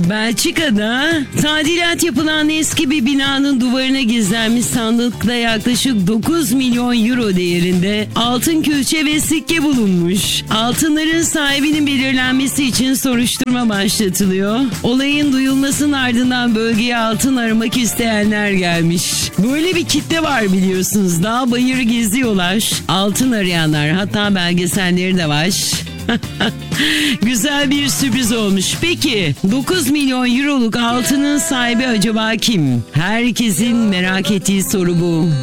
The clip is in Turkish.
Belçika'da tadilat yapılan eski bir binanın duvarına gizlenmiş sandıkta yaklaşık 9 milyon euro değerinde altın külçe ve sikke bulunmuş. Altınların sahibinin belirlenmesi için soruşturma başlatılıyor. Olayın duyulmasının ardından bölgeye altın aramak isteyenler gelmiş. Böyle bir kitle var biliyorsunuz. Dağ bayırı geziyorlar. Altın arayanlar, hatta belgeselleri de var. Güzel bir sürpriz olmuş. Peki 9 milyon euroluk altının sahibi acaba kim? Herkesin merak ettiği soru bu.